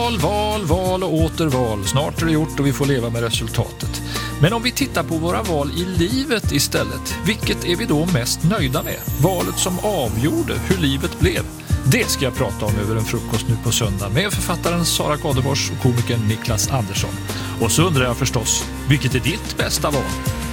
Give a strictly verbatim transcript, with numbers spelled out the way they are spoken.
Val, val, val och åter val. Snart är det gjort och vi får leva med resultatet. Men om vi tittar på våra val i livet istället, vilket är vi då mest nöjda med? Valet som avgjorde hur livet blev. Det ska jag prata om över en frukost nu på söndag med författaren Sara Kadefors och komikern Niklas Andersson. Och så undrar jag förstås, vilket är ditt bästa val?